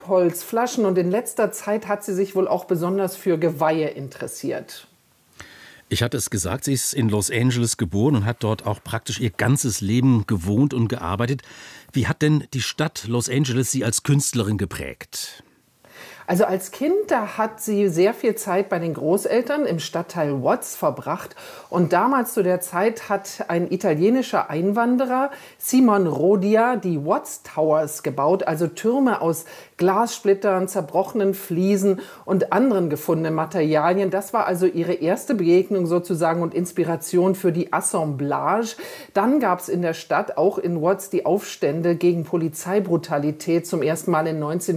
Holzflaschen und in letzter Zeit hat sie sich wohl auch besonders für Geweihe interessiert. Ich hatte es gesagt, sie ist in Los Angeles geboren und hat dort auch praktisch ihr ganzes Leben gewohnt und gearbeitet. Wie hat denn die Stadt Los Angeles sie als Künstlerin geprägt? Also als Kind, da hat sie sehr viel Zeit bei den Großeltern im Stadtteil Watts verbracht. Und damals zu der Zeit hat ein italienischer Einwanderer, Simon Rodia, die Watts Towers gebaut, also Türme aus Glassplittern, zerbrochenen Fliesen und anderen gefundenen Materialien. Das war also ihre erste Begegnung sozusagen und Inspiration für die Assemblage. Dann gab es in der Stadt, auch in Watts, die Aufstände gegen Polizeibrutalität zum ersten Mal in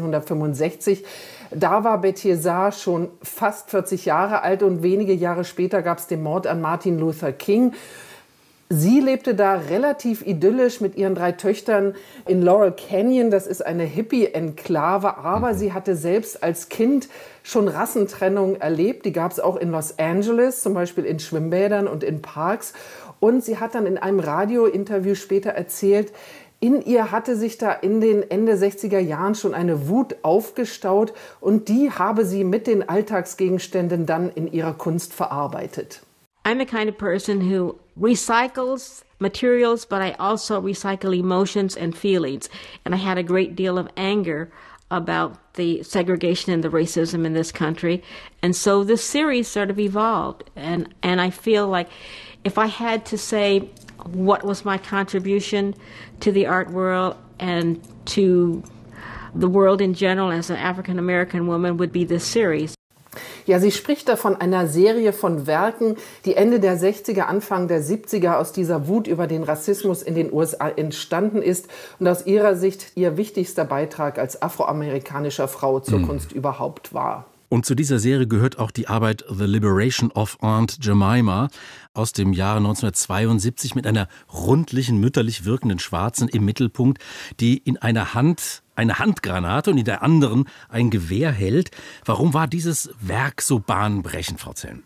1965. Da war Béthier schon fast 40 Jahre alt und wenige Jahre später gab es den Mord an Martin Luther King. Sie lebte da relativ idyllisch mit ihren 3 Töchtern in Laurel Canyon. Das ist eine Hippie-Enklave, aber sie hatte selbst als Kind schon Rassentrennung erlebt. Die gab es auch in Los Angeles, zum Beispiel in Schwimmbädern und in Parks. Und sie hat dann in einem Radiointerview später erzählt, in ihr hatte sich da in den Ende 60er Jahren schon eine Wut aufgestaut und die habe sie mit den Alltagsgegenständen dann in ihrer Kunst verarbeitet. I'm the kind of person who recycles materials, but I also recycle emotions and feelings. And I had a great deal of anger about the segregation and the racism in this country. And so this series sort of evolved. And I feel like if I had to say what was my contribution to the art world and to the world in general as an African American woman would be this series. Ja, sie spricht da von einer Serie von Werken, die Ende der 60er, Anfang der 70er aus dieser Wut über den Rassismus in den USA entstanden ist und aus ihrer Sicht ihr wichtigster Beitrag als afroamerikanischer Frau zur Kunst überhaupt war. Und zu dieser Serie gehört auch die Arbeit The Liberation of Aunt Jemima aus dem Jahre 1972 mit einer rundlichen, mütterlich wirkenden Schwarzen im Mittelpunkt, die in einer Hand eine Handgranate und in der anderen ein Gewehr hält. Warum war dieses Werk so bahnbrechend, Frau Zellen?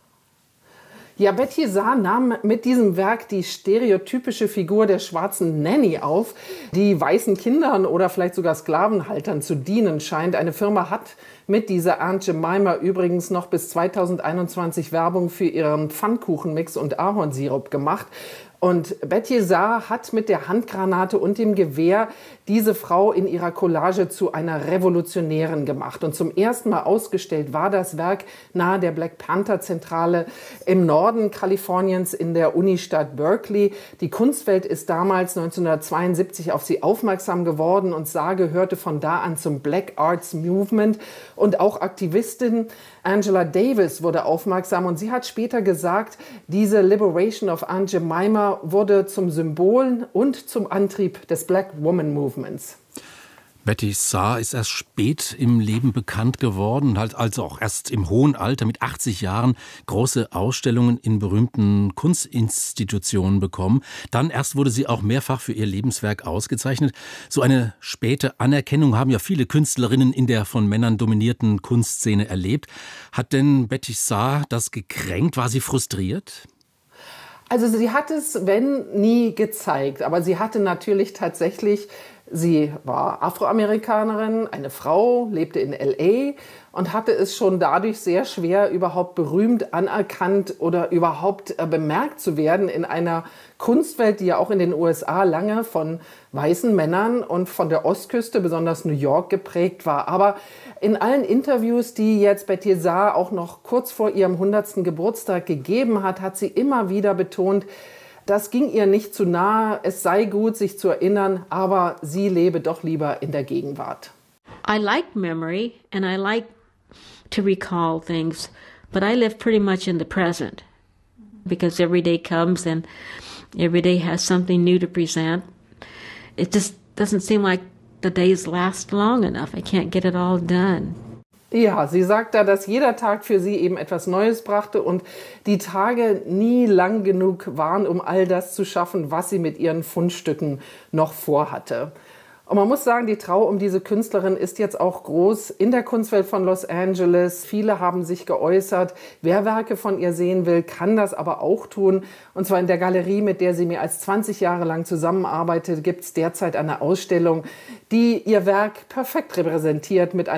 Ja, Béthier nahm mit diesem Werk die stereotypische Figur der schwarzen Nanny auf, die weißen Kindern oder vielleicht sogar Sklavenhaltern zu dienen scheint. Eine Firma hat mit dieser Aunt Jemima übrigens noch bis 2021 Werbung für ihren Pfannkuchenmix und Ahornsirup gemacht. Und Béthier hat mit der Handgranate und dem Gewehr diese Frau in ihrer Collage zu einer Revolutionärin gemacht. Und zum ersten Mal ausgestellt war das Werk nahe der Black Panther Zentrale im Norden Kaliforniens in der Unistadt Berkeley. Die Kunstwelt ist damals 1972 auf sie aufmerksam geworden und gehörte von da an zum Black Arts Movement. Und auch Aktivistin Angela Davis wurde aufmerksam und sie hat später gesagt, diese Liberation of Aunt Jemima wurde zum Symbol und zum Antrieb des Black Woman Movements. Béthier ist erst spät im Leben bekannt geworden und hat also auch erst im hohen Alter mit 80 Jahren große Ausstellungen in berühmten Kunstinstitutionen bekommen. Dann erst wurde sie auch mehrfach für ihr Lebenswerk ausgezeichnet. So eine späte Anerkennung haben ja viele Künstlerinnen in der von Männern dominierten Kunstszene erlebt. Hat denn Béthier das gekränkt? War sie frustriert? Also sie hat es, wenn, nie gezeigt. Aber sie hatte natürlich tatsächlich, sie war Afroamerikanerin, eine Frau, lebte in L.A. und hatte es schon dadurch sehr schwer, überhaupt berühmt, anerkannt oder überhaupt bemerkt zu werden in einer Kunstwelt, die ja auch in den USA lange von weißen Männern und von der Ostküste, besonders New York, geprägt war. Aber in allen Interviews, die jetzt Béthier auch noch kurz vor ihrem 100. Geburtstag gegeben hat, hat sie immer wieder betont, das ging ihr nicht zu nahe, es sei gut, sich zu erinnern, aber sie lebe doch lieber in der Gegenwart. I like memory and I like to recall things, but I live pretty much in the present because every day comes and every day has something new to present. It just doesn't seem like the days last long enough. I can't get it all done. Ja, sie sagt da, dass jeder Tag für sie eben etwas Neues brachte und die Tage nie lang genug waren, um all das zu schaffen, was sie mit ihren Fundstücken noch vorhatte. Und man muss sagen, die Trauer um diese Künstlerin ist jetzt auch groß in der Kunstwelt von Los Angeles. Viele haben sich geäußert. Wer Werke von ihr sehen will, kann das aber auch tun. Und zwar in der Galerie, mit der sie mehr als 20 Jahre lang zusammenarbeitet, gibt es derzeit eine Ausstellung, die ihr Werk perfekt repräsentiert mit